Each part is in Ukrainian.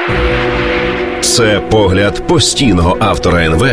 Це погляд постійного автора НВ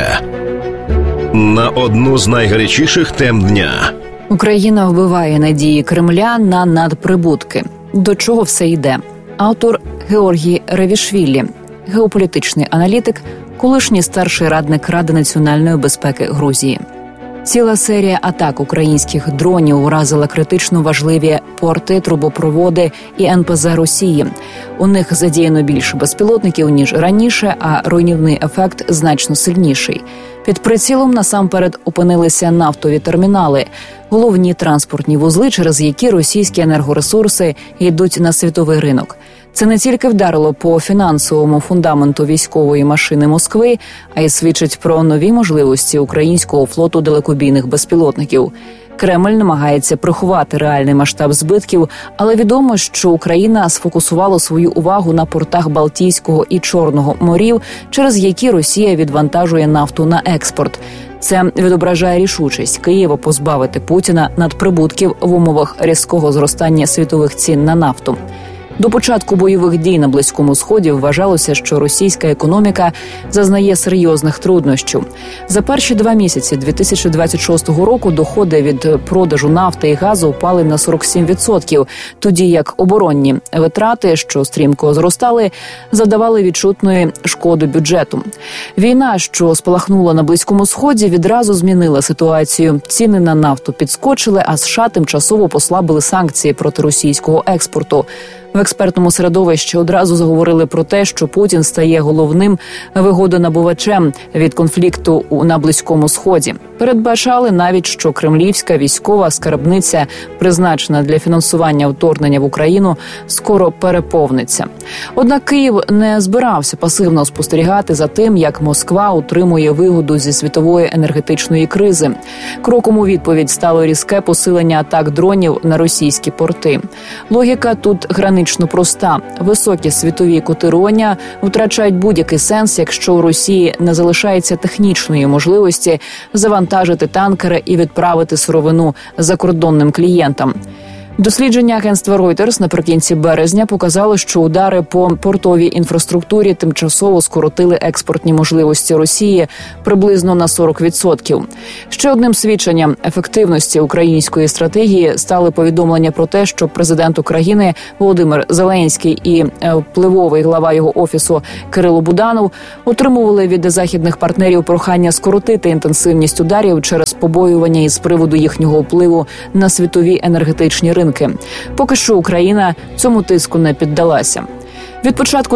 на одну з найгарячіших тем дня. Україна вбиває надії Кремля на надприбутки. До чого все йде? Автор Георгій Ревішвілі, геополітичний аналітик, колишній старший радник Ради національної безпеки Грузії. Ціла серія атак українських дронів уразила критично важливі порти, трубопроводи і НПЗ Росії. У них задіяно більше безпілотників, ніж раніше, а руйнівний ефект значно сильніший. Під прицілом насамперед опинилися нафтові термінали, головні транспортні вузли, через які російські енергоресурси йдуть на світовий ринок. Це не тільки вдарило по фінансовому фундаменту військової машини Москви, а й свідчить про нові можливості українського флоту далекобійних безпілотників. Кремль намагається приховати реальний масштаб збитків, але відомо, що Україна сфокусувала свою увагу на портах Балтійського і Чорного морів, через які Росія відвантажує нафту на експорт. Це відображає рішучість Києва позбавити Путіна надприбутків в умовах різкого зростання світових цін на нафту. До початку бойових дій на Близькому Сході вважалося, що російська економіка зазнає серйозних труднощів. За перші 2 місяці 2026 року доходи від продажу нафти і газу впали на 47%, тоді як оборонні витрати, що стрімко зростали, завдавали відчутної шкоди бюджету. Війна, що спалахнула на Близькому Сході, відразу змінила ситуацію. Ціни на нафту підскочили, а США тимчасово послабили санкції проти російського експорту. В експертному середовищі одразу заговорили про те, що Путін стає головним вигодонабувачем від конфлікту на Близькому Сході. Передбачали навіть, що кремлівська військова скарбниця, призначена для фінансування вторгнення в Україну, скоро переповниться. Однак Київ не збирався пасивно спостерігати за тим, як Москва утримує вигоду зі світової енергетичної кризи. Кроком у відповідь стало різке посилення атак дронів на російські порти. Логіка тут гранично проста. Високі світові котирування втрачають будь-який сенс, якщо у Росії не залишається технічної можливості завантажити танкери і відправити сировину закордонним клієнтам. Дослідження агентства Reuters наприкінці березня показало, що удари по портовій інфраструктурі тимчасово скоротили експортні можливості Росії приблизно на 40%. Ще одним свідченням ефективності української стратегії стали повідомлення про те, що президент України Володимир Зеленський і впливовий глава його офісу Кирило Буданов отримували від західних партнерів прохання скоротити інтенсивність ударів через побоювання із приводу їхнього впливу на світові енергетичні ринки. Поки що Україна цьому тиску не піддалася. Від початку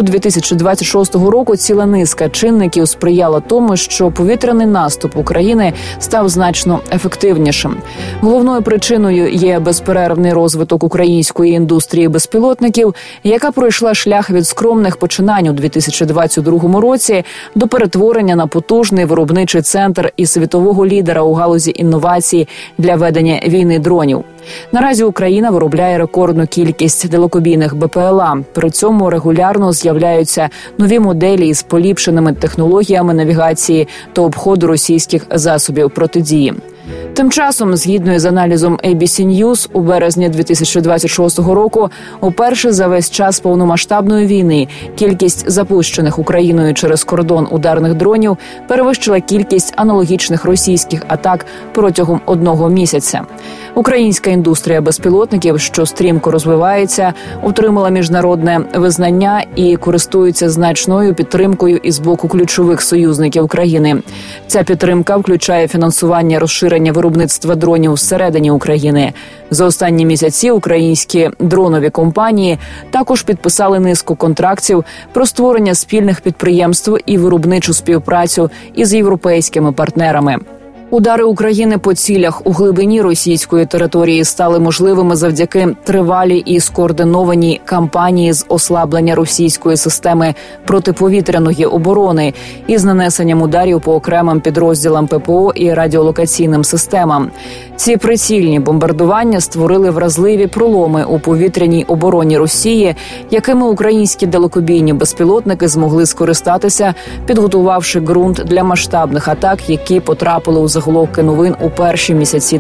2026 року ціла низка чинників сприяла тому, що повітряний наступ України став значно ефективнішим. Головною причиною є безперервний розвиток української індустрії безпілотників, яка пройшла шлях від скромних починань у 2022 році до перетворення на потужний виробничий центр і світового лідера у галузі інновацій для ведення війни дронів. Наразі Україна виробляє рекордну кількість далекобійних БПЛА. При цьому регулярно з'являються нові моделі із поліпшеними технологіями навігації та обходу російських засобів протидії. Тим часом, згідно з аналізом ABC News, у березні 2026 року уперше за весь час повномасштабної війни кількість запущених Україною через кордон ударних дронів перевищила кількість аналогічних російських атак протягом 1 місяця. Українська індустрія безпілотників, що стрімко розвивається, отримала міжнародне визнання і користується значною підтримкою із боку ключових союзників країни. Ця підтримка включає фінансування розширення виробництва дронів всередині України. За останні місяці українські дронові компанії також підписали низку контрактів про створення спільних підприємств і виробничу співпрацю із європейськими партнерами. Удари України по цілях у глибині російської території стали можливими завдяки тривалій і скоординованій кампанії з ослаблення російської системи протиповітряної оборони із нанесенням ударів по окремим підрозділам ППО і радіолокаційним системам. Ці прицільні бомбардування створили вразливі проломи у повітряній обороні Росії, якими українські далекобійні безпілотники змогли скористатися, підготувавши ґрунт для масштабних атак, які потрапили у заголовки новин у перші місяці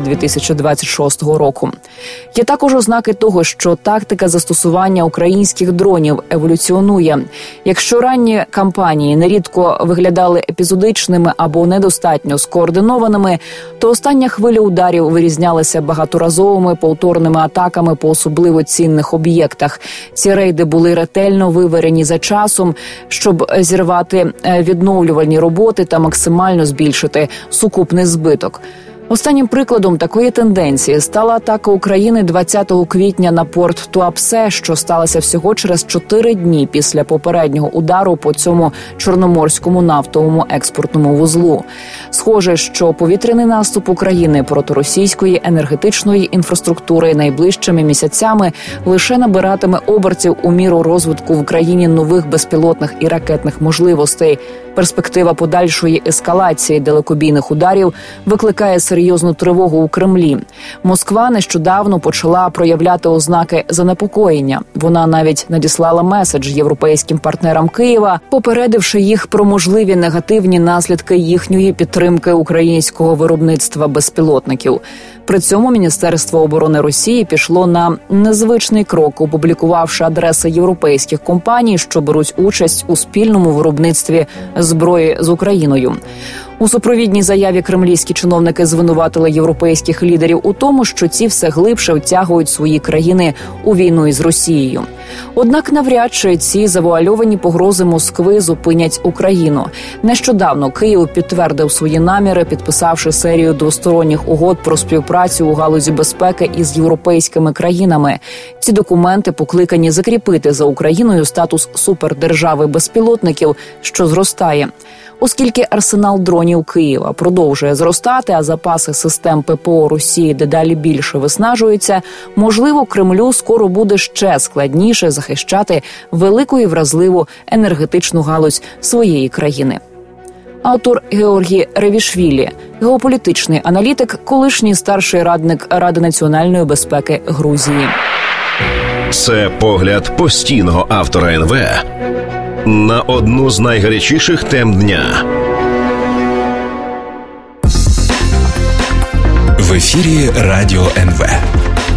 2026 року. Є також ознаки того, що тактика застосування українських дронів еволюціонує. Якщо ранні кампанії нерідко виглядали епізодичними або недостатньо скоординованими, то остання хвиля ударів вирізнялася багаторазовими повторними атаками по особливо цінних об'єктах. Ці рейди були ретельно виварені за часом, щоб зірвати відновлювальні роботи та максимально збільшити сукупний збиток. Останнім прикладом такої тенденції стала атака України 20 квітня на порт Туапсе, що сталося всього через 4 дні після попереднього удару по цьому чорноморському нафтовому експортному вузлу. Схоже, що повітряний наступ України проти російської енергетичної інфраструктури найближчими місяцями лише набиратиме обертів у міру розвитку в Україні нових безпілотних і ракетних можливостей. Перспектива подальшої ескалації далекобійних ударів викликає серйозну тривогу у Кремлі. Москва нещодавно почала проявляти ознаки занепокоєння. Вона навіть надіслала меседж європейським партнерам Києва, попередивши їх про можливі негативні наслідки їхньої підтримки українського виробництва безпілотників. При цьому Міністерство оборони Росії пішло на незвичний крок, опублікувавши адреси європейських компаній, що беруть участь у спільному виробництві зброї з Україною. У супровідній заяві кремлівські чиновники звинуватили європейських лідерів у тому, що ці все глибше втягують свої країни у війну із Росією. Однак навряд чи ці завуальовані погрози Москви зупинять Україну. Нещодавно Київ підтвердив свої наміри, підписавши серію двосторонніх угод про співпрацю у галузі безпеки із європейськими країнами. Ці документи покликані закріпити за Україною статус супердержави безпілотників, що зростає. Оскільки арсенал дронів Києва продовжує зростати, а запаси систем ППО Росії дедалі більше виснажуються, можливо, Кремлю скоро буде ще складніше захищати велику і вразливу енергетичну галузь своєї країни. Автор Георгій Ревішвілі, геополітичний аналітик, колишній старший радник Ради національної безпеки Грузії. Це погляд постійного автора НВ на одну з найгарячіших тем дня. В ефірі Радіо НВ.